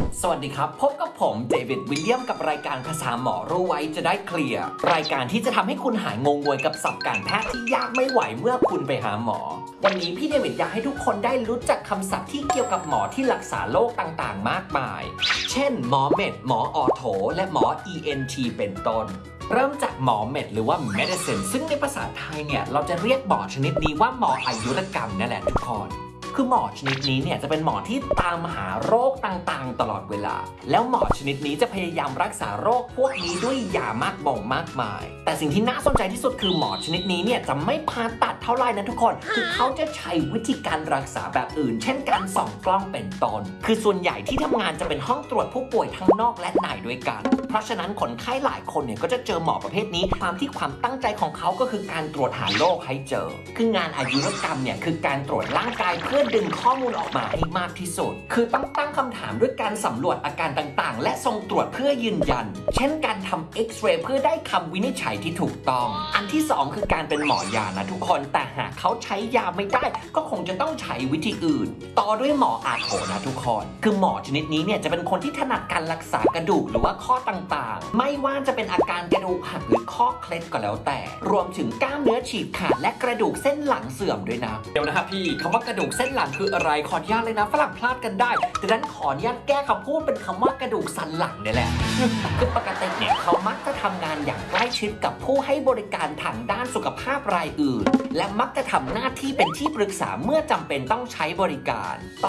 สวัสดีครับพบกับผมเดวิดวิลเลียมกับรายการภาษาหมอรู้ไว้จะได้เคลียร์รายการที่จะทำให้คุณหายงงงวยกับศัพท์การแพทย์ที่ยากไม่ไหวเมื่อคุณไปหาหมอวันนี้พี่เดวิดอยากให้ทุกคนได้รู้จักคำศัพท์ที่เกี่ยวกับหมอที่รักษาโรคต่างๆมากมายเช่นหมอเมดหมอออโถและหมอ ENT เป็นต้นเริ่มจากหมอเมดหรือว่า medicine ซึ่งในภาษาไทยเนี่ยเราจะเรียกหมอชนิดนี้ว่าหมออายุรกรรมนั่นแหละทุกคนคือหมอชนิดนี้เนี่ยจะเป็นหมอที่ตามหาโรคต่างๆตลอดเวลาแล้วหมอชนิดนี้จะพยายามรักษาโรคพวกนี้ด้วยยามากมากมายแต่สิ่งที่น่าสนใจที่สุดคือหมอชนิดนี้เนี่ยจะไม่ผ่าตัดเท่าไหร่นะทุกคนคือเขาจะใช้วิธีการรักษาแบบอื่นเช่นการส่องกล้องเป็นต้นคือส่วนใหญ่ที่ทำงานจะเป็นห้องตรวจผู้ป่วยทั้งนอกและในด้วยกันเพราะฉะนั้นคนไข้หลายคนเนี่ยก็จะเจอหมอประเภทนี้ความตั้งใจของเขาก็คือการตรวจหาโรคให้เจอคืองานอายุรกรรมเนี่ยคือการตรวจร่างกายเพื่อดึงข้อมูลออกมาให้มากที่สุดคือต้องตั้งคำถามด้วยการสำรวจอาการต่างๆและส่งตรวจเพื่อยืนยันเช่นการทำเอ็กซเรย์เพื่อได้คำวินิจฉัยที่ถูกต้องอันที่2คือการเป็นหมอยานะทุกคนแต่หากเขาใช้ยาไม่ได้ก็คงจะต้องใช้วิธีอื่นต่อด้วยหมออาโถนะทุกคนคือหมอชนิดนี้เนี่ยจะเป็นคนที่ถนัดการรักษากระดูกหรือว่าข้อต่างๆไม่ว่าจะเป็นอาการกระดูกหักหรือข้อเคล็ดก็แล้วแต่รวมถึงกล้ามเนื้อฉีกขาดและกระดูกเส้นหลังเสื่อมด้วยนะเดี๋ยวนะครับพี่คำว่ากระดูกเส้นหลังคืออะไรขออนุญาตเลยนะฝรั่งพลาดกันได้แต่นั้นขออนุญาตแก้คำพูดเป็นคำว่ากระดูกสันหลังนี่แหละคือปกติเนี่ยเขามักจะทำงานอย่างใกล้ชิดกับผู้ให้บริการทางด้านสุขภาพรายอื่นและมักจะทำหน้าที่เป็นที่ปรึกษาเมื่อจำเป็นต้องใช้บริการ